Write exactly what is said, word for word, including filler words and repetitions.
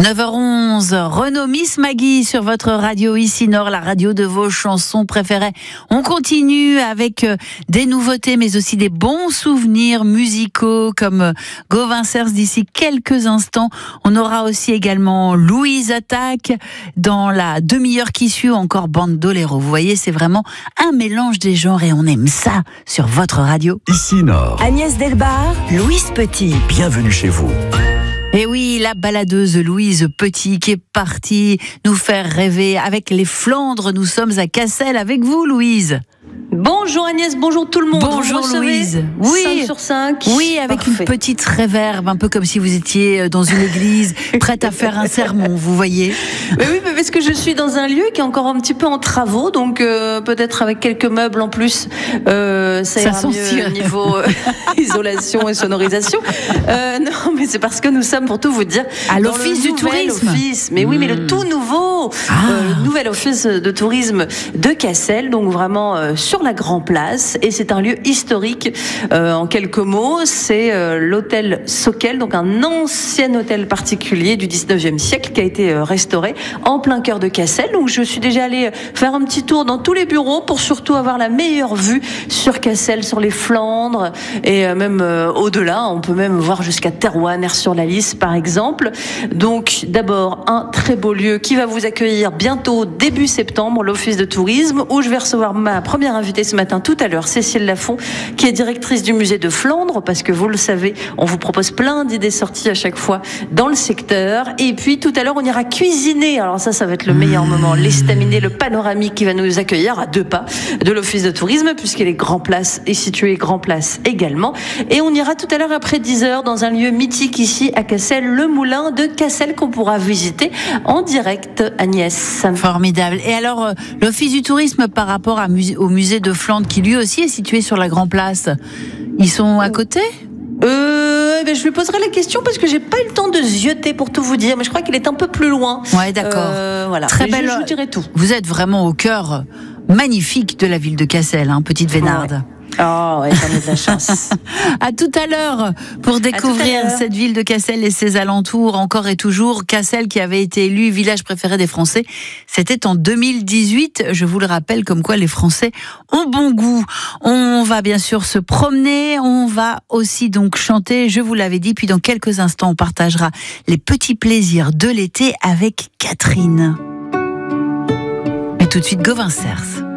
neuf heures onze, Renaud Miss Maggie sur votre radio ici Nord, la radio de vos chansons préférées. On continue avec des nouveautés mais aussi des bons souvenirs musicaux comme Gauvin Cers d'ici quelques instants. On aura aussi également Louise Attaque dans la demi-heure qui suit, encore Bandolero. Vous voyez, c'est vraiment un mélange des genres et on aime ça sur votre radio. Ici Nord. Agnès Delbar, Louise Petit. Bienvenue chez vous. Et oui, la baladeuse Louise Petit qui est partie nous faire rêver avec les Flandres. Nous sommes à Cassel avec vous, Louise. Bonjour Agnès, bonjour tout le monde. Bonjour Louise. Oui, cinq sur cinq. Oui, avec Parfait. Une petite réverbe, un peu comme si vous étiez dans une église, prête à faire un sermon, vous voyez. Mais oui, mais parce que je suis dans un lieu qui est encore un petit peu en travaux, donc euh, peut-être avec quelques meubles en plus, euh, ça, ça ira mieux au niveau euh, isolation et sonorisation. Euh, non, mais c'est parce que nous sommes, pour tout vous dire, à l'office du tourisme. Office. Mais oui, mmh. mais le tout nouveau, ah. euh, le nouvel office de tourisme de Cassel, donc vraiment euh, sur la Grand Place, et c'est un lieu historique. Euh, en quelques mots, c'est euh, l'hôtel Soquel, donc un ancien hôtel particulier du dix-neuvième siècle qui a été euh, restauré en plein cœur de Cassel. Donc je suis déjà allée faire un petit tour dans tous les bureaux pour surtout avoir la meilleure vue sur Cassel, sur les Flandres et euh, même euh, au-delà. On peut même voir jusqu'à Terouanne, Aire-sur-la-Lys par exemple. Donc d'abord un très beau lieu qui va vous accueillir bientôt début septembre, l'office de tourisme, où je vais recevoir ma première invitée ce matin tout à l'heure, Cécile Lafont, qui est directrice du musée de Flandre, parce que vous le savez, on vous propose plein d'idées sorties à chaque fois dans le secteur. Et puis tout à l'heure, on ira cuisiner. Alors ça, ça va être le meilleur moment. L'estaminet, le panoramique qui va nous accueillir à deux pas de l'office de tourisme, puisqu'il est Grand Place et situé Grand Place également. Et on ira tout à l'heure après dix heures dans un lieu mythique ici à Cassel, le moulin de Cassel qu'on pourra visiter en direct, Agnès. Formidable. Et alors, euh, l'office du tourisme par rapport à musée, au musée de Flandre, qui lui aussi est situé sur la Grand Place, ils sont à côté ? Euh, ben je lui poserai la question parce que j'ai pas eu le temps de zioter pour tout vous dire, mais je crois qu'il est un peu plus loin. Ouais, d'accord. Euh, voilà. Très mais belle. Je, je dirai tout. Vous êtes vraiment au cœur magnifique de la ville de Cassel, hein, petite Vénarde. Ouais. Oh, ouais, j'en ai de la chance. À tout à l'heure pour découvrir cette ville de Cassel et ses alentours, encore et toujours. Cassel qui avait été élu village préféré des Français. C'était en deux mille dix-huit. Je vous le rappelle, comme quoi les Français ont bon goût. On va bien sûr se promener. On va aussi donc chanter. Je vous l'avais dit. Puis dans quelques instants, on partagera les petits plaisirs de l'été avec Catherine. Et tout de suite, Gauvin Cers.